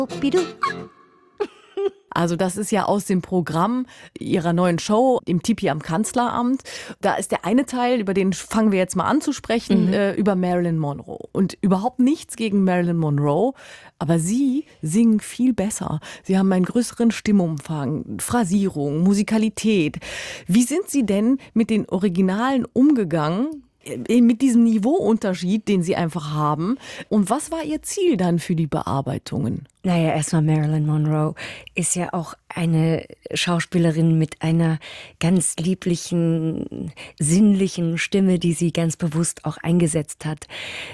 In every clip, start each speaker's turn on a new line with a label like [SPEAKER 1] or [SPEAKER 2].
[SPEAKER 1] Also das ist ja aus dem Programm ihrer neuen Show im Tipi am Kanzleramt. Da ist der eine Teil, über den fangen wir jetzt mal an zu sprechen, über Marilyn Monroe. Und überhaupt nichts gegen Marilyn Monroe, aber sie singen viel besser. Sie haben einen größeren Stimmumfang, Phrasierung, Musikalität. Wie sind Sie denn mit den Originalen umgegangen? Mit diesem Niveauunterschied, den Sie einfach haben. Und was war Ihr Ziel dann für die Bearbeitungen?
[SPEAKER 2] Naja, erstmal Marilyn Monroe ist ja auch eine Schauspielerin mit einer ganz lieblichen, sinnlichen Stimme, die sie ganz bewusst auch eingesetzt hat.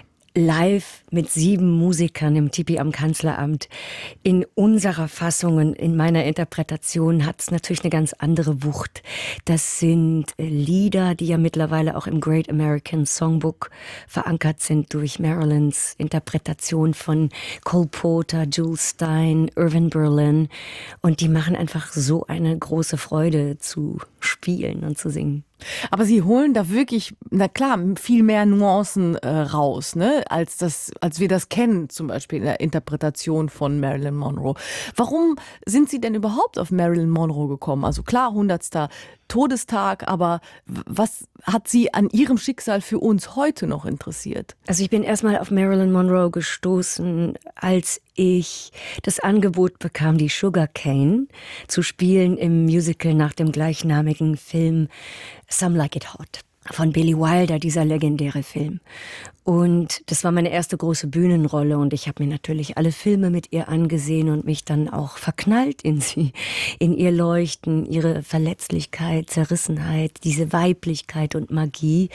[SPEAKER 2] Live mit 7 Musikern im Tipi am Kanzleramt. In unserer Fassung und in meiner Interpretation hat es natürlich eine ganz andere Wucht. Das sind Lieder, die ja mittlerweile auch im Great American Songbook verankert sind durch Marilyns Interpretation von Cole Porter, Jules Stein, Irving Berlin. Und die machen einfach so eine große Freude zu spielen und zu singen.
[SPEAKER 1] Aber Sie holen da wirklich, na klar, viel mehr Nuancen raus, ne, als wir das kennen, zum Beispiel in der Interpretation von Marilyn Monroe. Warum sind Sie denn überhaupt auf Marilyn Monroe gekommen? Also klar, 100. Todestag, aber was hat Sie an ihrem Schicksal für uns heute noch interessiert?
[SPEAKER 2] Also ich bin erstmal auf Marilyn Monroe gestoßen, als ich das Angebot bekam, die Sugar Cane zu spielen im Musical nach dem gleichnamigen Film Some Like It Hot von Billy Wilder, dieser legendäre Film. Und das war meine erste große Bühnenrolle und ich habe mir natürlich alle Filme mit ihr angesehen und mich dann auch verknallt in sie, in ihr Leuchten, ihre Verletzlichkeit, Zerrissenheit, diese Weiblichkeit und Magie.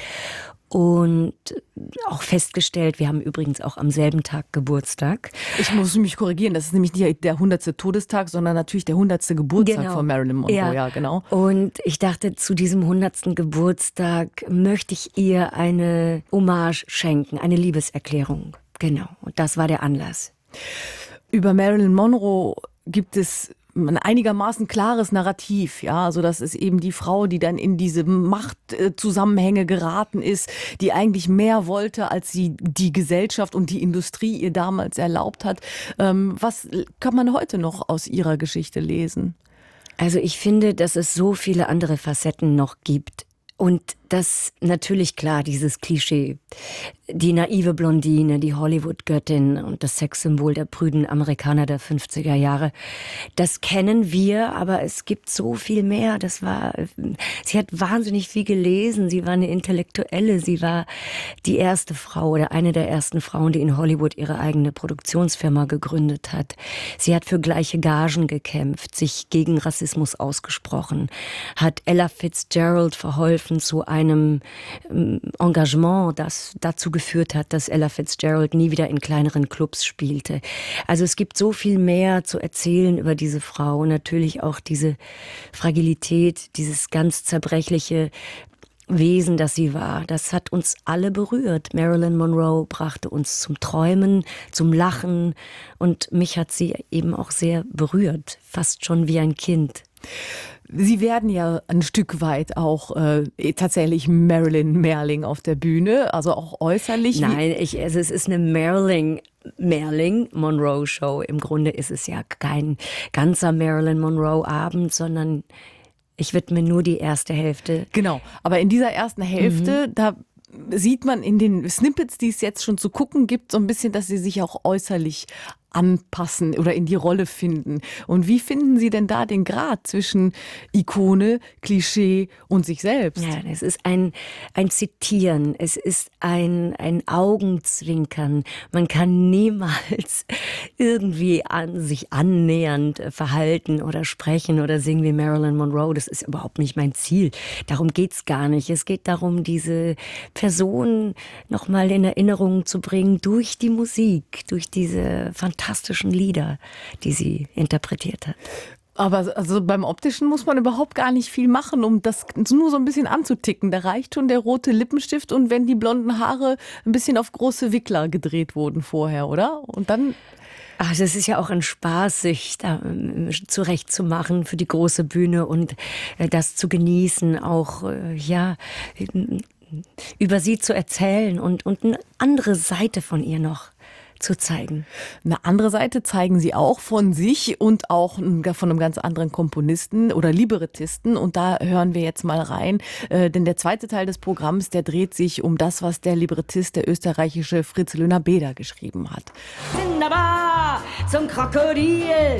[SPEAKER 2] Und auch festgestellt, wir haben übrigens auch am selben Tag Geburtstag.
[SPEAKER 1] Ich muss mich korrigieren, das ist nämlich nicht der 100. Todestag, sondern natürlich der 100. Geburtstag von Marilyn Monroe. Ja, genau.
[SPEAKER 2] Und ich dachte, zu diesem 100. Geburtstag möchte ich ihr eine Hommage schenken, eine Liebeserklärung. Genau, und das war der Anlass.
[SPEAKER 1] Über Marilyn Monroe gibt es ein einigermaßen klares Narrativ, ja, also das ist eben die Frau, die dann in diese Machtzusammenhänge geraten ist, die eigentlich mehr wollte, als sie die Gesellschaft und die Industrie ihr damals erlaubt hat. Was kann man heute noch aus ihrer Geschichte lesen?
[SPEAKER 2] Also ich finde, dass es so viele andere Facetten noch gibt. Und das natürlich klar, dieses Klischee, die naive Blondine, die Hollywood-Göttin und das Sexsymbol der prüden Amerikaner der 50er Jahre, das kennen wir, aber es gibt so viel mehr. Sie hat wahnsinnig viel gelesen, sie war eine Intellektuelle, sie war die erste Frau oder eine der ersten Frauen, die in Hollywood ihre eigene Produktionsfirma gegründet hat. Sie hat für gleiche Gagen gekämpft, sich gegen Rassismus ausgesprochen, hat Ella Fitzgerald verholfen zu einem Engagement, das dazu geführt hat, dass Ella Fitzgerald nie wieder in kleineren Clubs spielte. Also es gibt so viel mehr zu erzählen über diese Frau. Natürlich auch diese Fragilität, dieses ganz zerbrechliche Wesen, das sie war. Das hat uns alle berührt. Marilyn Monroe brachte uns zum Träumen, zum Lachen und mich hat sie eben auch sehr berührt, fast schon wie ein Kind.
[SPEAKER 1] Sie werden ja ein Stück weit auch tatsächlich Marilyn Merling auf der Bühne, also auch äußerlich.
[SPEAKER 2] Nein, es ist eine Marilyn Monroe Show. Im Grunde ist es ja kein ganzer Marilyn Monroe Abend, sondern ich widme nur die erste Hälfte.
[SPEAKER 1] Genau, aber in dieser ersten Hälfte, da sieht man in den Snippets, die es jetzt schon zu gucken gibt, so ein bisschen, dass sie sich auch äußerlich anpassen oder in die Rolle finden. Und wie finden Sie denn da den Grad zwischen Ikone, Klischee und sich selbst?
[SPEAKER 2] Ja, es ist ein Zitieren, es ist ein Augenzwinkern. Man kann niemals irgendwie sich annähernd verhalten oder sprechen oder singen wie Marilyn Monroe. Das ist überhaupt nicht mein Ziel. Darum geht's gar nicht. Es geht darum, diese Person nochmal in Erinnerung zu bringen durch die Musik, durch diese fantastischen Lieder, die sie interpretiert hat.
[SPEAKER 1] Aber also beim Optischen muss man überhaupt gar nicht viel machen, um das nur so ein bisschen anzuticken. Da reicht schon der rote Lippenstift und wenn die blonden Haare ein bisschen auf große Wickler gedreht wurden vorher, oder? Und dann...
[SPEAKER 2] Ach, das ist ja auch ein Spaß, sich da zurechtzumachen für die große Bühne und das zu genießen, auch über sie zu erzählen und eine andere Seite von ihr noch zu zeigen.
[SPEAKER 1] Eine andere Seite zeigen sie auch von sich und auch von einem ganz anderen Komponisten oder Librettisten. Und da hören wir jetzt mal rein. Denn der zweite Teil des Programms, der dreht sich um das, was der Librettist, der österreichische Fritz Löhner-Beder, geschrieben hat.
[SPEAKER 3] Wunderbar, zum Krokodil,